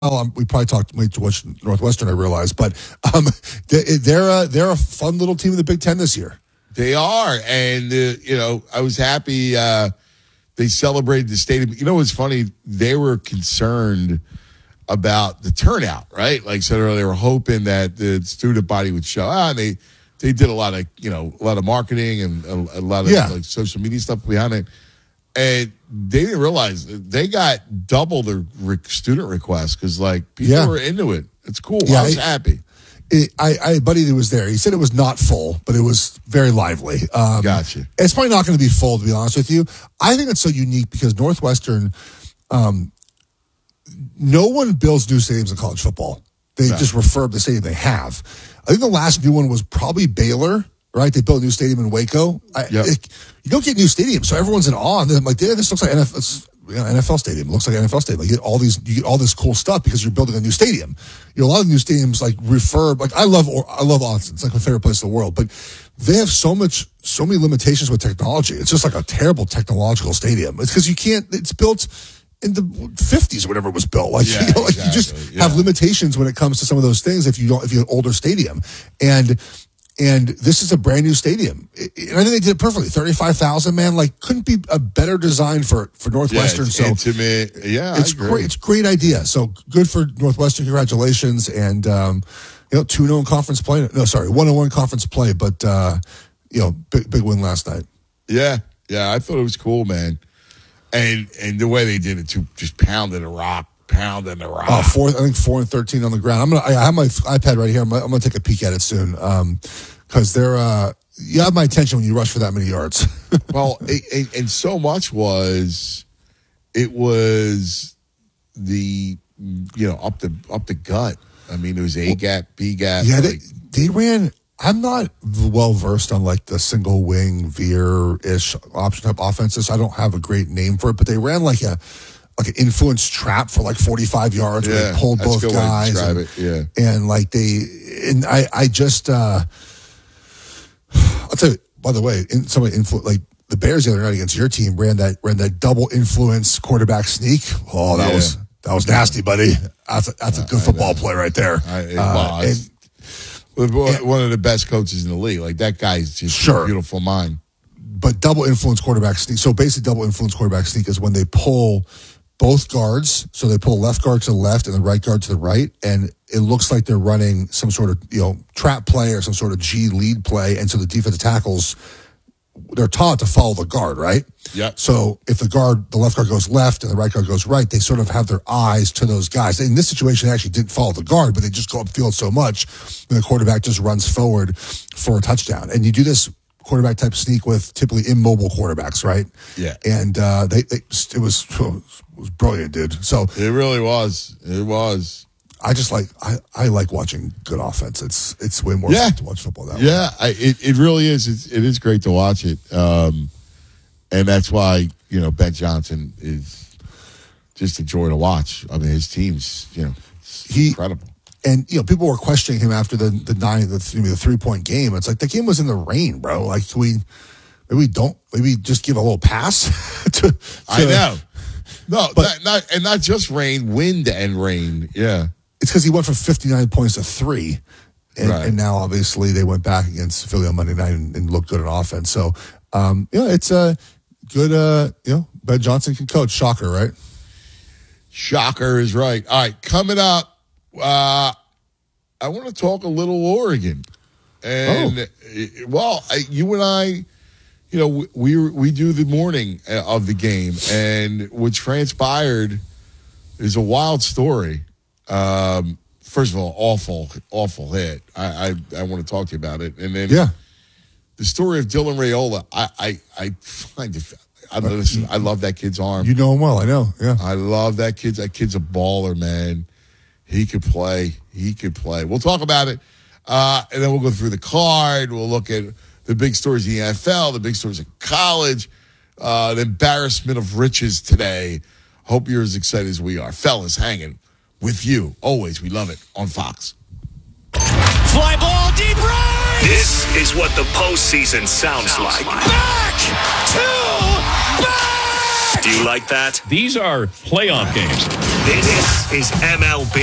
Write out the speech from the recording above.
We probably talked way too much Northwestern, I realize, but they're a fun little team in the Big Ten this year. They are, and I was happy they celebrated the stadium. You know what's funny? They were concerned about the turnout, right? Like I said earlier, they were hoping that the student body would show. And they did a lot of marketing and a lot of like social media stuff behind it. And they didn't realize they got double their student requests because people were into it. It's cool. I was happy. I had a buddy that was there. He said it was not full, but it was very lively. Gotcha. It's probably not going to be full, to be honest with you. I think it's so unique because Northwestern, no one builds new stadiums in college football. They just refurb the stadium they have. I think the last new one was probably Baylor, right? They built a new stadium in Waco. You don't get new stadiums, so everyone's in awe. And they're like, this looks like NFL stadium. It looks like an NFL stadium. You get all this cool stuff because you're building a new stadium. A lot of new stadiums refurb. I love Austin. It's like my favorite place in the world. But they have so many limitations with technology. It's just like a terrible technological stadium. It's because it's built in the 50s or whatever it was built. You just have limitations when it comes to some of those things if you have an older stadium. And this is a brand new stadium. And I think they did it perfectly. 35,000, man. Couldn't be a better design for Northwestern. Yeah, it's intimate. Yeah, it's great. It's a great idea. So good for Northwestern. Congratulations. And, 2-0 conference play. No, sorry, 1-1 conference play. But, big win last night. Yeah. Yeah, I thought it was cool, man. And the way they did it, too, just pounding the rock. I think 4 and 13 on the ground. I have my iPad right here. I'm gonna take a peek at it soon. Because they're you have my attention when you rush for that many yards. Well, and so much was the up the gut. I mean, it was A gap, B gap. Yeah, they ran. I'm not well versed on the single wing veer-ish option type offenses. I don't have a great name for it, but they ran like an influence trap for 45 yards where they pulled both guys. I just I'll tell you, by the way, the Bears the other night against your team ran that double influence quarterback sneak. Oh, that was nasty, buddy. That's a good football play right there. One of the best coaches in the league. That guy's just a beautiful mind. But double influence quarterback sneak. So basically, double influence quarterback sneak is when they pull both guards. So they pull left guard to the left and the right guard to the right, and it looks like they're running some sort of trap play or some sort of G lead play. And so the defensive tackles, they're taught to follow the guard, right? Yeah. So if the left guard goes left and the right guard goes right, they sort of have their eyes to those guys. In this situation, they actually didn't follow the guard, but they just go upfield so much, and the quarterback just runs forward for a touchdown. And you do this quarterback type sneak with typically immobile quarterbacks, right? Yeah. And it was brilliant, dude. So it really was. It was. I just I like watching good offense. It's way more fun to watch football that way. Yeah, it really is. It is great to watch it, and that's why Ben Johnson is just a joy to watch. I mean, his team's incredible. And people were questioning him after the 3-point game. It's the game was in the rain, bro. Maybe just give a little pass. I know. No, but not just rain, wind and rain. Yeah. It's because he went from 59 points to 3. And now, obviously, they went back against Philly on Monday night and looked good on offense. So, it's a good, Ben Johnson can coach. Shocker, right? Shocker is right. All right, coming up, I want to talk a little Oregon. And, you and I, we do the morning of the game. And what transpired is a wild story. First of all, awful hit. I want to talk to you about it. And then the story of Dylan Raiola, I find it, listen, I love that kid's arm. You know him well, I know. Yeah. I love that kid. That kid's a baller, man. He could play. We'll talk about it. And then we'll go through the card. We'll look at the big stories in the NFL, the big stories in college, the embarrassment of riches today. Hope you're as excited as we are. Fellas, hanging with you. Always. We love it on Fox. Fly ball deep right. This is what the postseason sounds like. Back to back. Do you like that? These are playoff games. This is MLB.